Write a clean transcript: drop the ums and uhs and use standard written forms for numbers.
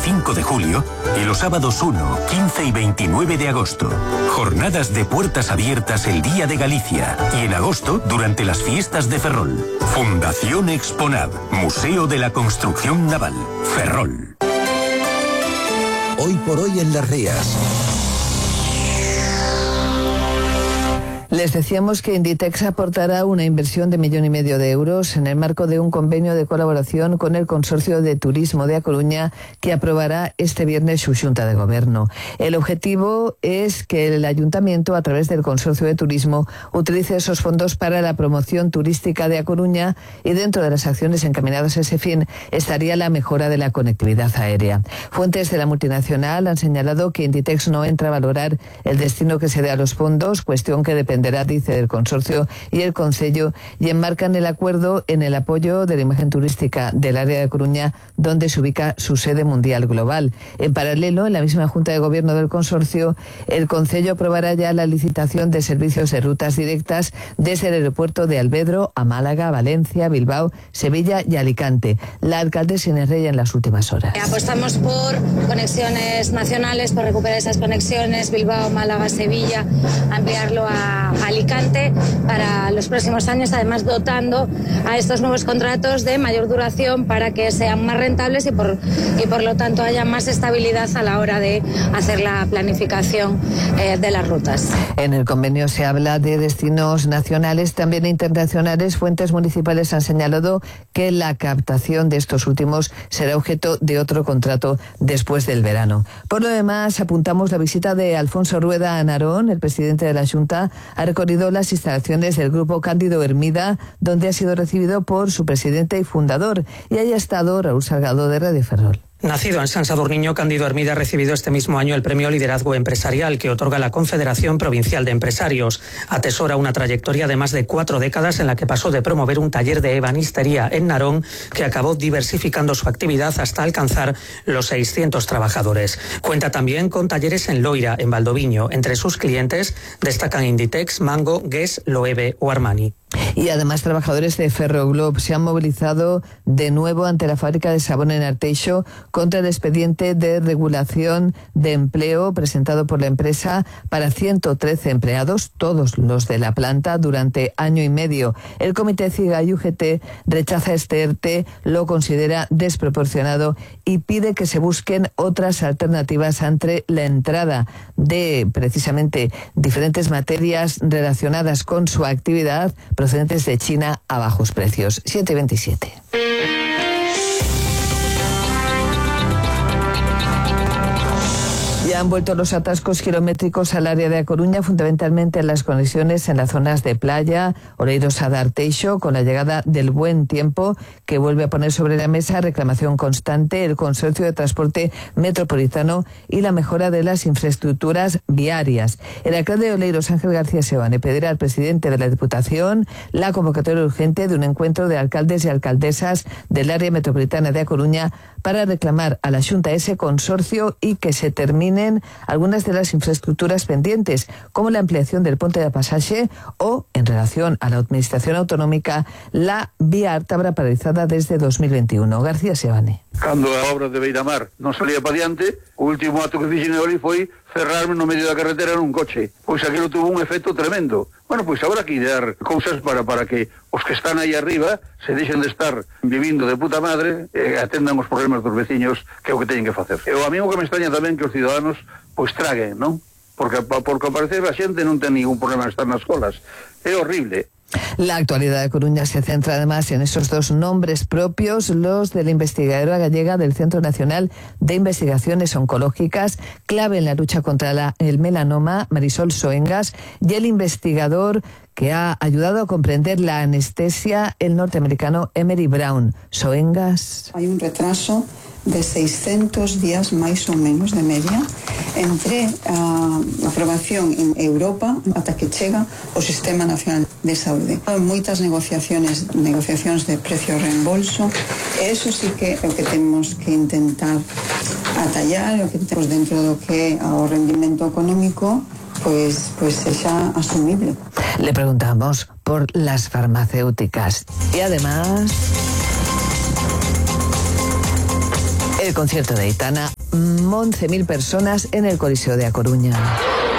5 de julio y los sábados 1, 15 y 29 de agosto. Jornadas de puertas abiertas el Día de Galicia y en agosto durante las fiestas de Ferrol. Fundación Exponav, Museo de la Construcción Naval, Ferrol. Hoy por hoy en Las Rías. Les decíamos que Inditex aportará una inversión de 1,5 millones de euros en el marco de un convenio de colaboración con el Consorcio de Turismo de A Coruña que aprobará este viernes su Xunta de Gobierno. El objetivo es que el Ayuntamiento, a través del Consorcio de Turismo, utilice esos fondos para la promoción turística de A Coruña y dentro de las acciones encaminadas a ese fin estaría la mejora de la conectividad aérea. Fuentes de la multinacional han señalado que Inditex no entra a valorar el destino que se dé a los fondos, cuestión que dependerá, dice, del consorcio y el concello, y enmarcan el acuerdo en el apoyo de la imagen turística del área de Coruña, donde se ubica su sede mundial global. En paralelo, en la misma Junta de Gobierno del consorcio, el concello aprobará ya la licitación de servicios de rutas directas desde el aeropuerto de Alvedro a Málaga, Valencia, Bilbao, Sevilla y Alicante. La alcaldesa Inés Rey en las últimas horas. Apostamos por conexiones nacionales, por recuperar esas conexiones, Bilbao, Málaga, Sevilla, ampliarlo a Alicante para los próximos años, además dotando a estos nuevos contratos de mayor duración para que sean más rentables y por lo tanto haya más estabilidad a la hora de hacer la planificación de las rutas. En el convenio se habla de destinos nacionales, también internacionales. Fuentes municipales han señalado que la captación de estos últimos será objeto de otro contrato después del verano. Por lo demás, apuntamos la visita de Alfonso Rueda a Narón. El presidente de la Xunta ha recorrido las instalaciones del Grupo Cándido Hermida, donde ha sido recibido por su presidente y fundador, y haya estado Raúl Salgado de Radio Ferrol. Nacido en San Sadurniño, Cándido Hermida ha recibido este mismo año el premio Liderazgo Empresarial que otorga la Confederación Provincial de Empresarios. Atesora una trayectoria de más de 4 décadas en la que pasó de promover un taller de ebanistería en Narón, que acabó diversificando su actividad hasta alcanzar los 600 trabajadores. Cuenta también con talleres en Loira, en Valdoviño. Entre sus clientes destacan Inditex, Mango, Guess, Loewe o Armani. Y además trabajadores de Ferroglob se han movilizado de nuevo ante la fábrica de Sabón en Arteixo contra el expediente de regulación de empleo presentado por la empresa para 113 empleados, todos los de la planta, durante año y medio. El comité CIGA y UGT rechaza este ERTE, lo considera desproporcionado y pide que se busquen otras alternativas ante la entrada de precisamente diferentes materias relacionadas con su actividad procedentes de China a bajos precios. 7,27. Ya han vuelto los atascos kilométricos al área de A Coruña, fundamentalmente en las conexiones en las zonas de playa, Oleiros a Arteixo, con la llegada del buen tiempo que vuelve a poner sobre la mesa reclamación constante, el Consorcio de Transporte Metropolitano y la mejora de las infraestructuras viarias. El alcalde de Oleiros, Ángel García Sebane, pedirá al presidente de la Diputación la convocatoria urgente de un encuentro de alcaldes y alcaldesas del área metropolitana de A Coruña para reclamar a la Xunta ese consorcio y que se terminen algunas de las infraestructuras pendientes, como la ampliación del Ponte de Pasaxe o, en relación a la administración autonómica, la vía Ártabra paralizada desde 2021. García Sebane. Cando a obra de Beiramar non salía para diante, o último acto que fixen ali foi cerrarme no medio da carretera nun coche. Pois aquilo tuvo un efecto tremendo. Bueno, pois habrá que idear cousas para que os que están aí arriba se deixen de estar vivindo de puta madre e atendan os problemas dos veciños, que é o que teñen que facer. E o amigo que me extraña tamén que os ciudadanos pois traguen, non? Porque ao parecer a xente non ten ningún problema de estar nas colas. É horrible. La actualidad de Coruña se centra además en esos dos nombres propios, los de la investigadora gallega del Centro Nacional de Investigaciones Oncológicas, clave en la lucha contra el melanoma, Marisol Soengas, y el investigador que ha ayudado a comprender la anestesia, el norteamericano Emery Brown. Soengas. Hay un retraso de 600 días máis ou menos de media entre a aprobación en Europa ata que chega o Sistema Nacional de Saúde. Moitas negociacións de precio reembolso, e eso sí que é o que temos que intentar atallar, o que temos dentro do que é o rendimento económico, pues sexa asumible. Le preguntamos por las farmacéuticas y además El concierto de Aitana, 11.000 personas en el Coliseo de A Coruña.